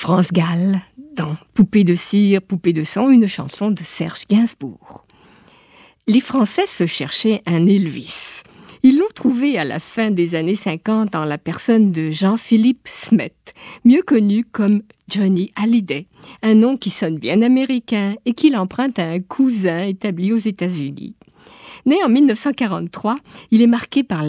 France Gall dans Poupée de cire, poupée de sang, une chanson de Serge Gainsbourg. Les Français se cherchaient un Elvis. Ils l'ont trouvé à la fin des années 50 en la personne de Jean-Philippe Smet, mieux connu comme Johnny Hallyday, un nom qui sonne bien américain et qu'il emprunte à un cousin établi aux États-Unis. Né en 1943, il est marqué par